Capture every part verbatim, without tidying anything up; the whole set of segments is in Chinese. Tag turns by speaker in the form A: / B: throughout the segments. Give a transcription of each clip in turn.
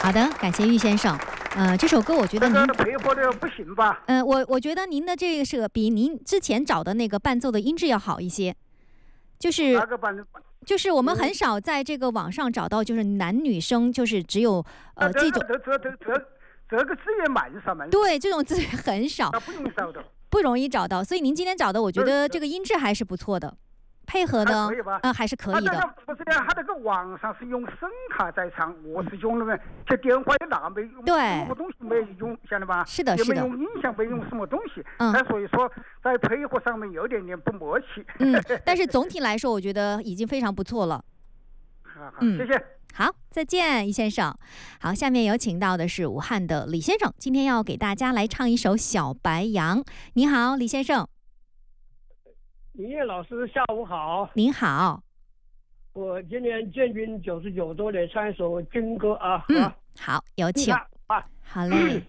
A: 好的，感谢玉先生。呃，这首歌我觉得您
B: 这个配合的不行吧？
A: 嗯、呃，我我觉得您的这个是比您之前找的那个伴奏的音质要好一些，就是
B: 哪个伴奏？
A: 就是我们很少在这个网上找到，就是男女生就是只有呃这种
B: 这这这这这个资源蛮少蛮少。
A: 对，这种资源很少，
B: 不容易找到，
A: 不容易找到。所以您今天找的，我觉得这个音质还是不错的。配合呢，呃，还是可以的。
B: 不是呀，他那个网上是用声卡在唱，我是用那个这电话也那没用，
A: 对，
B: 什么东西没用，晓得吧？
A: 是的，
B: 也没
A: 是的。
B: 用音响，没用什么东西，
A: 嗯，
B: 那所以说在配合上面有点点不默契。
A: 嗯，但是总体来说，我觉得已经非常不错了。
B: 好好，谢谢。
A: 好，再见，易先生。好，下面有请到的是武汉的李先生，今天要给大家来唱一首《小白杨》。你好，李先生。
C: 林叶老师，下午好。
A: 您好。
C: 我今年建军九十九周年，唱一首军歌啊。
A: 嗯，好，有请。
C: 啊，
A: 好嘞。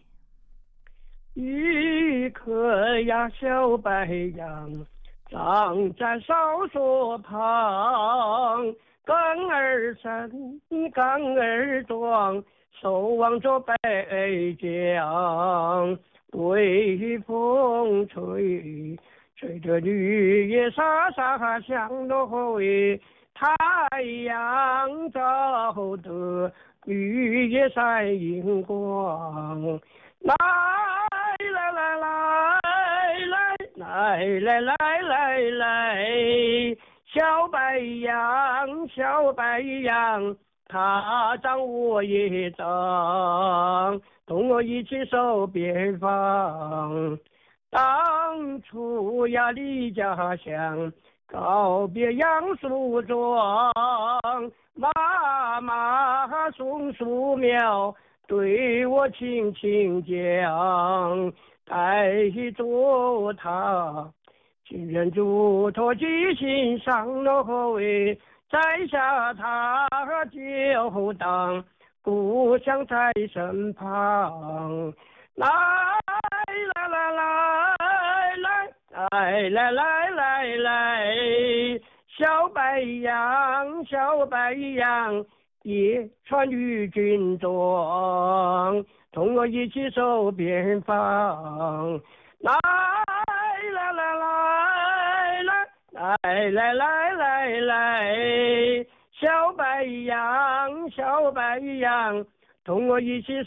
C: 一棵呀小白杨，长在哨所旁，杆儿深，杆儿壮，守望着北疆。微风吹，吹着绿叶沙沙响落回，太阳照得绿叶闪银光。来来来来来来来来来，小白杨，小白杨，他长我也长，同我一起守边防。当初呀离家乡，告别杨树桩，妈妈松树苗对我轻轻讲，带着他情人嘱托记心上了喂，摘下他就当故乡在身旁。来来来来来来来来来，小白杨，小白杨，也穿绿军装，同我一起守边防。来来来来来来来来来，小白杨，小白杨，同我一起